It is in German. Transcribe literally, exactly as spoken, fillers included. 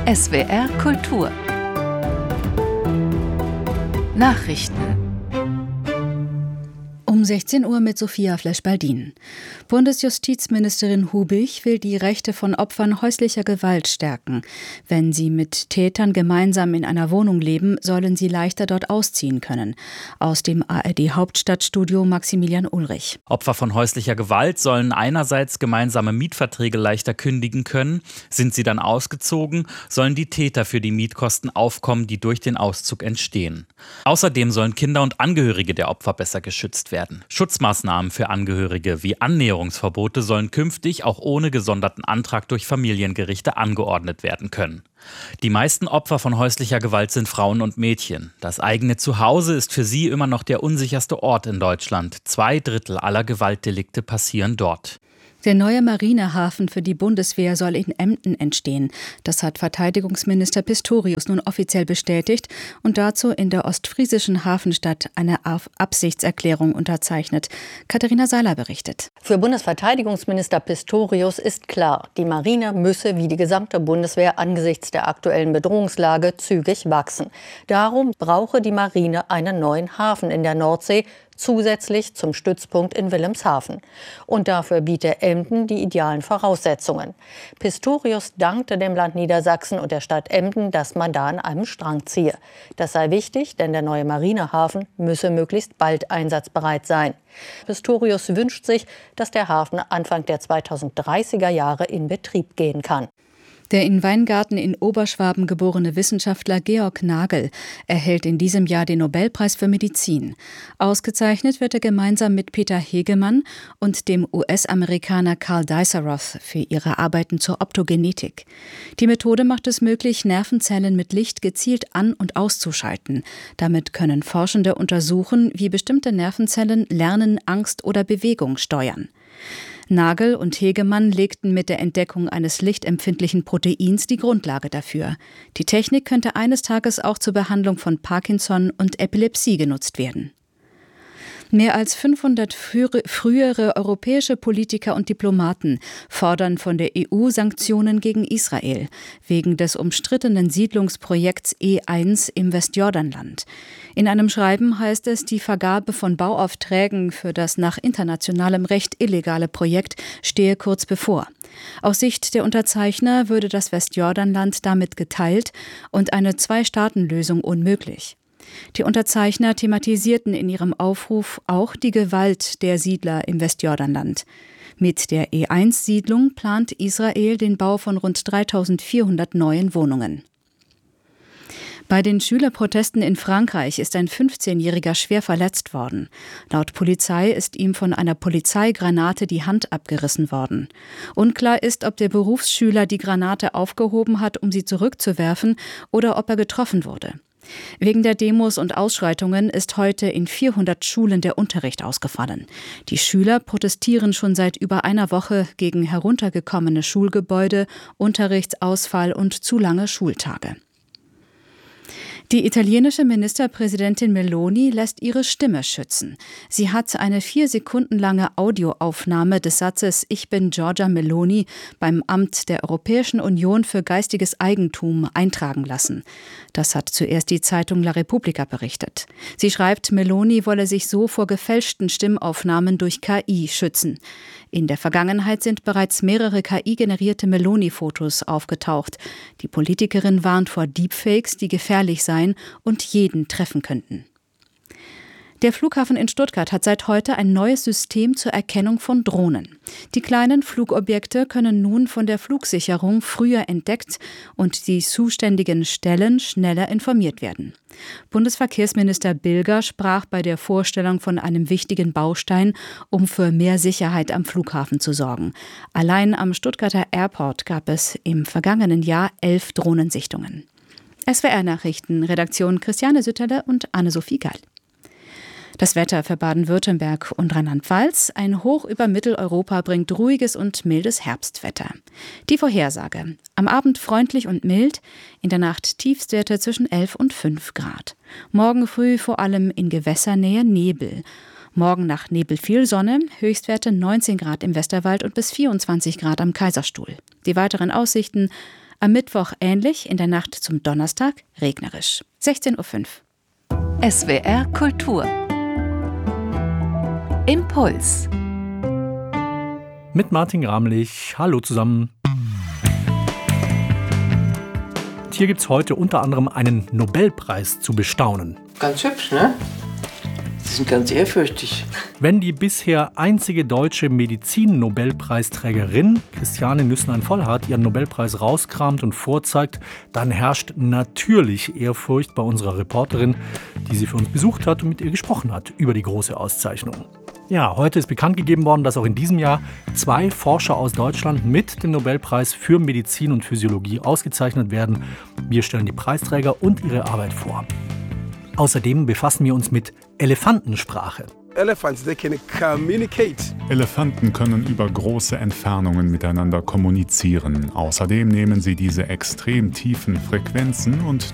S W R Kultur Nachrichten Um sechzehn Uhr mit Sophia Flesch-Baldin. Bundesjustizministerin Hubich will die Rechte von Opfern häuslicher Gewalt stärken. Wenn sie mit Tätern gemeinsam in einer Wohnung leben, sollen sie leichter dort ausziehen können. Aus dem A R D-Hauptstadtstudio Maximilian Ulrich. Opfer von häuslicher Gewalt sollen einerseits gemeinsame Mietverträge leichter kündigen können. Sind sie dann ausgezogen, sollen die Täter für die Mietkosten aufkommen, die durch den Auszug entstehen. Außerdem sollen Kinder und Angehörige der Opfer besser geschützt werden. Schutzmaßnahmen für Angehörige wie Annäherungsverbote sollen künftig auch ohne gesonderten Antrag durch Familiengerichte angeordnet werden können. Die meisten Opfer von häuslicher Gewalt sind Frauen und Mädchen. Das eigene Zuhause ist für sie immer noch der unsicherste Ort in Deutschland. Zwei Drittel aller Gewaltdelikte passieren dort. Der neue Marinehafen für die Bundeswehr soll in Emden entstehen. Das hat Verteidigungsminister Pistorius nun offiziell bestätigt und dazu in der ostfriesischen Hafenstadt eine Absichtserklärung unterzeichnet. Katharina Seiler berichtet. Für Bundesverteidigungsminister Pistorius ist klar, die Marine müsse wie die gesamte Bundeswehr angesichts der aktuellen Bedrohungslage zügig wachsen. Darum brauche die Marine einen neuen Hafen in der Nordsee, zusätzlich zum Stützpunkt in Wilhelmshaven. Und dafür biete Emden die idealen Voraussetzungen. Pistorius dankte dem Land Niedersachsen und der Stadt Emden, dass man da an einem Strang ziehe. Das sei wichtig, denn der neue Marinehafen müsse möglichst bald einsatzbereit sein. Pistorius wünscht sich, dass der Hafen Anfang der zweitausenddreißiger Jahre in Betrieb gehen kann. Der in Weingarten in Oberschwaben geborene Wissenschaftler Georg Nagel erhält in diesem Jahr den Nobelpreis für Medizin. Ausgezeichnet wird er gemeinsam mit Peter Hegemann und dem U S-Amerikaner Carl Diceroth für ihre Arbeiten zur Optogenetik. Die Methode macht es möglich, Nervenzellen mit Licht gezielt an- und auszuschalten. Damit können Forschende untersuchen, wie bestimmte Nervenzellen Lernen, Angst oder Bewegung steuern. Nagel und Hegemann legten mit der Entdeckung eines lichtempfindlichen Proteins die Grundlage dafür. Die Technik könnte eines Tages auch zur Behandlung von Parkinson und Epilepsie genutzt werden. Mehr als fünfhundert frühere europäische Politiker und Diplomaten fordern von der E U Sanktionen gegen Israel wegen des umstrittenen Siedlungsprojekts E eins im Westjordanland. In einem Schreiben heißt es, die Vergabe von Bauaufträgen für das nach internationalem Recht illegale Projekt stehe kurz bevor. Aus Sicht der Unterzeichner würde das Westjordanland damit geteilt und eine Zwei-Staaten-Lösung unmöglich. Die Unterzeichner thematisierten in ihrem Aufruf auch die Gewalt der Siedler im Westjordanland. Mit der E eins Siedlung plant Israel den Bau von rund dreitausendvierhundert neuen Wohnungen. Bei den Schülerprotesten in Frankreich ist ein fünfzehnjähriger schwer verletzt worden. Laut Polizei ist ihm von einer Polizeigranate die Hand abgerissen worden. Unklar ist, ob der Berufsschüler die Granate aufgehoben hat, um sie zurückzuwerfen, oder ob er getroffen wurde. Wegen der Demos und Ausschreitungen ist heute in vierhundert Schulen der Unterricht ausgefallen. Die Schüler protestieren schon seit über einer Woche gegen heruntergekommene Schulgebäude, Unterrichtsausfall und zu lange Schultage. Die italienische Ministerpräsidentin Meloni lässt ihre Stimme schützen. Sie hat eine vier Sekunden lange Audioaufnahme des Satzes „Ich bin Giorgia Meloni“ beim Amt der Europäischen Union für geistiges Eigentum eintragen lassen. Das hat zuerst die Zeitung La Repubblica berichtet. Sie schreibt, Meloni wolle sich so vor gefälschten Stimmaufnahmen durch K I schützen. In der Vergangenheit sind bereits mehrere K I-generierte Meloni-Fotos aufgetaucht. Die Politikerin warnt vor Deepfakes, die gefährlich seien und jeden treffen könnten. Der Flughafen in Stuttgart hat seit heute ein neues System zur Erkennung von Drohnen. Die kleinen Flugobjekte können nun von der Flugsicherung früher entdeckt und die zuständigen Stellen schneller informiert werden. Bundesverkehrsminister Bilger sprach bei der Vorstellung von einem wichtigen Baustein, um für mehr Sicherheit am Flughafen zu sorgen. Allein am Stuttgarter Airport gab es im vergangenen Jahr elf Drohnensichtungen. S W R-Nachrichten, Redaktion Christiane Sütterle und Anne-Sophie Gall. Das Wetter für Baden-Württemberg und Rheinland-Pfalz. Ein Hoch über Mitteleuropa bringt ruhiges und mildes Herbstwetter. Die Vorhersage. Am Abend freundlich und mild, in der Nacht Tiefstwerte zwischen elf und fünf Grad. Morgen früh vor allem in Gewässernähe Nebel. Morgen nach Nebel viel Sonne, Höchstwerte neunzehn Grad im Westerwald und bis vierundzwanzig Grad am Kaiserstuhl. Die weiteren Aussichten: Am Mittwoch ähnlich, in der Nacht zum Donnerstag regnerisch. sechzehn Uhr fünf. S W R Kultur. Impuls. Mit Martin Gramlich. Hallo zusammen. Hier gibt es heute unter anderem einen Nobelpreis zu bestaunen. Ganz hübsch, ne? Sie sind ganz ehrfürchtig. Wenn die bisher einzige deutsche Medizin-Nobelpreisträgerin, Christiane Nüsslein-Vollhardt, ihren Nobelpreis rauskramt und vorzeigt, dann herrscht natürlich Ehrfurcht bei unserer Reporterin, die sie für uns besucht hat und mit ihr gesprochen hat über die große Auszeichnung. Ja, heute ist bekannt gegeben worden, dass auch in diesem Jahr zwei Forscher aus Deutschland mit dem Nobelpreis für Medizin und Physiologie ausgezeichnet werden. Wir stellen die Preisträger und ihre Arbeit vor. Außerdem befassen wir uns mit Elefantensprache. Elephants, they can communicate. Elefanten können über große Entfernungen miteinander kommunizieren. Außerdem nehmen sie diese extrem tiefen Frequenzen und